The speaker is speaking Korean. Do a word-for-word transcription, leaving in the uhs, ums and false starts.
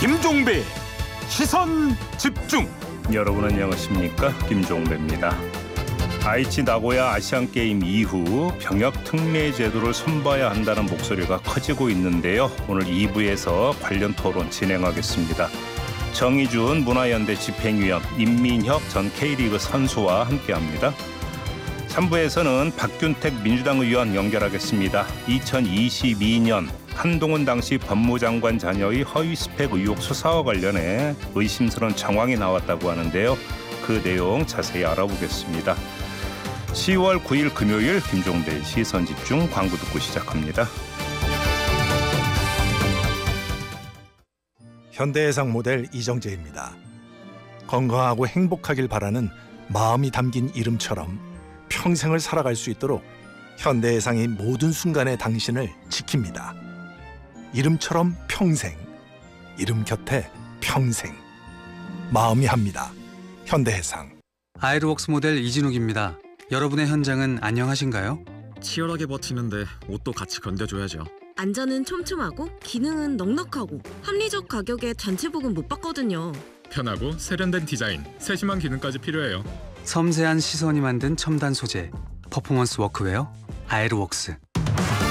김종배 시선 집중. 여러분 안녕하십니까? 김종배입니다. 아이치 나고야 아시안게임 이후 병역 특례 제도를 손봐야 한다는 목소리가 커지고 있는데요. 오늘 이 부에서 관련 토론 진행하겠습니다. 정의준 문화연대 집행위원, 임민혁 전 K리그 선수와 함께합니다. 삼 부에서는 박균택 민주당 의원 연결하겠습니다. 이천이십이 년 한동훈 당시 법무장관 자녀의 허위 스펙 의혹 수사와 관련해 의심스러운 정황이 나왔다고 하는데요. 그 내용 자세히 알아보겠습니다. 시월 구일 금요일 김종배의 시선집중, 광고 듣고 시작합니다. 현대해상 모델 이정재입니다. 건강하고 행복하길 바라는 마음이 담긴 이름처럼 평생을 살아갈 수 있도록 현대해상이 모든 순간에 당신을 지킵니다. 이름처럼 평생, 이름 곁에 평생. 마음이 합니다. 현대해상. 아이르웍스 모델 이진욱입니다. 여러분의 현장은 안녕하신가요? 치열하게 버티는데 옷도 같이 건져줘야죠. 안전은 촘촘하고 기능은 넉넉하고 합리적 가격에 단체 복은 못 받거든요. 편하고 세련된 디자인, 세심한 기능까지 필요해요. 섬세한 시선이 만든 첨단 소재, 퍼포먼스 워크웨어 아이르웍스.